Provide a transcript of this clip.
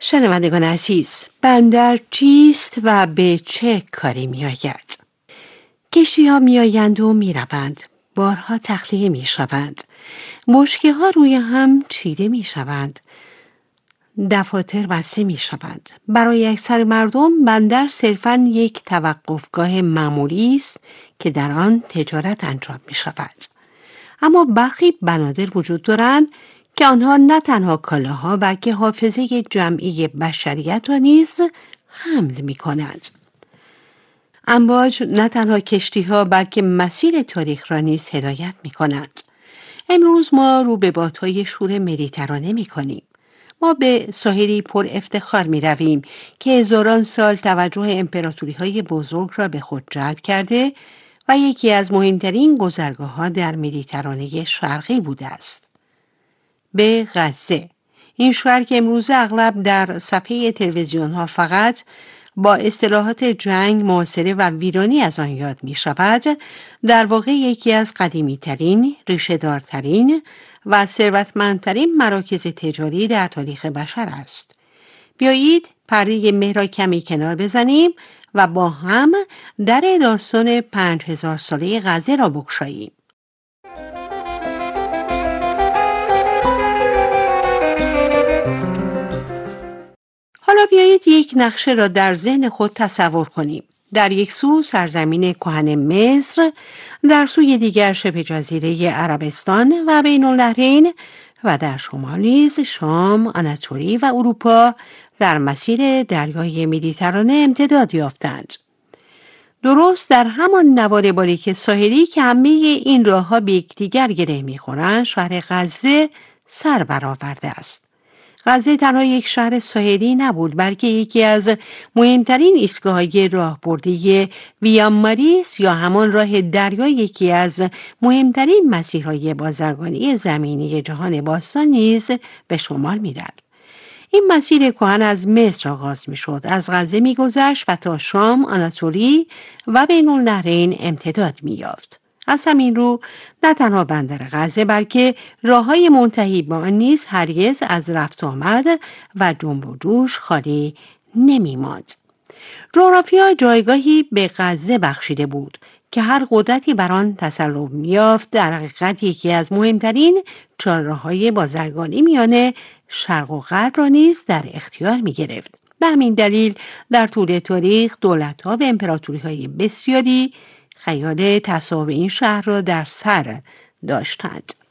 شنوندگان عزیز، بندر چیست و به چه کاری می آید؟ کشتی ها می آیند و می روند. بارها تخلیه می شوند. بشکه ها روی هم چیده می شوند. دفاتر بسته می شوند. برای اکثر مردم بندر صرفاً یک توقفگاه معمولی است که در آن تجارت انجام می شود. اما برخی بنادر وجود دارند که آنها نه تنها کالاها بلکه حافظه جمعی بشریت را نیز حمل می کنند. امواج نه تنها کشتی‌ها بلکه مسیر تاریخ را نیز هدایت می کنند. امروز ما رو به بادهای شور مدیترانه می کنیم. ما به ساحلی پر افتخار می رویم که هزاران سال توجه امپراتوری‌های بزرگ را به خود جلب کرده و یکی از مهمترین گذرگاه‌ها در مدیترانه شرقی بوده است. به غزه، این شهر که امروز اغلب در صفحه تلویزیون‌ها فقط با اصطلاحات جنگ، محاصره و ویرانی از آن یاد می شود، در واقع یکی از قدیمی‌ترین، ریشه‌دارترین و ثروتمندترین مراکز تجاری در تاریخ بشر است. بیایید پرده مه را کمی کنار بزنیم و با هم در داستان 5000 ساله غزه را بگشاییم. حالا بیایید یک نقشه را در ذهن خود تصور کنیم. در یک سو سرزمین کهن مصر، در سوی دیگر شبه جزیره عربستان و بین النهرین و در شمال نیز شام، آناتولی و اروپا در مسیر دریای مدیترانه امتداد یافتند. درست در همان نوار باریک ساحلی که همه این راه‌ها به یکدیگر گره می‌خورند، شهر غزه سر برآورده است. غزه تنها یک شهر ساحلی نبود بلکه یکی از مهمترین ایستگاه‌های راهبردی ویا ماریس یا همان راه دریا، یکی از مهمترین مسیرهای بازرگانی زمینی جهان باستان نیز به شمار می‌رفت. این مسیر کهن از مصر آغاز می‌شد، از غزه می‌گذشت و تا شام، آناتولی و بین النهرین امتداد می‌یافت. از همین رو نه تنها بندر غزه بلکه راه‌های منتهی به آن نیز هرگز از رفت آمد و جنب و جوش خالی نمی‌ماند. جغرافیا جایگاهی به غزه بخشیده بود که هر قدرتی بر آن تسلط می‌یافت در حقیقت یکی از مهمترین چهارراه‌های بازرگانی میان شرق و غرب را نیز در اختیار می‌گرفت. به همین دلیل در طول تاریخ دولت‌ها و امپراتوری‌های بسیاری خیال تصاحب این شهر را در سر داشتند.